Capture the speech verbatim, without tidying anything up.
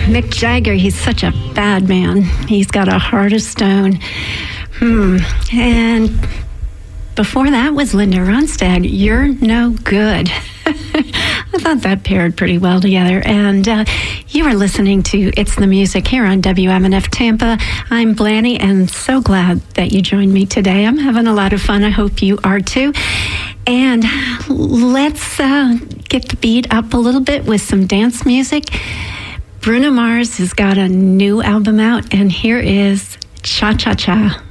Mick Jagger, he's such a bad man. He's got a heart of stone. Hmm. And before that was Linda Ronstadt, You're No Good. I thought that paired pretty well together. And uh, you are listening to It's the Music here on W M N F Tampa. I'm Blanny, and so glad that you joined me today. I'm having a lot of fun. I hope you are too. And let's uh, get the beat up a little bit with some dance music. Bruno Mars has got a new album out, and here is Cha Cha Cha.